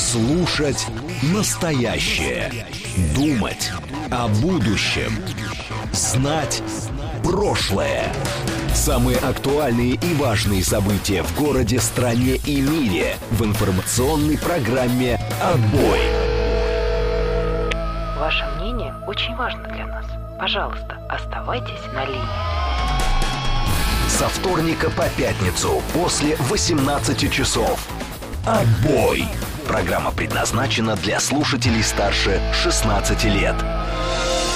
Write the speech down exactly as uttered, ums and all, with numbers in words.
Слушать настоящее. Думать о будущем. Знать прошлое. Самые актуальные и важные события в городе, стране и мире в информационной программе «Отбой». Ваше мнение очень важно для нас. Пожалуйста, оставайтесь на линии. Со вторника по пятницу после восемнадцати часов. «Отбой». Программа предназначена для слушателей старше шестнадцати лет.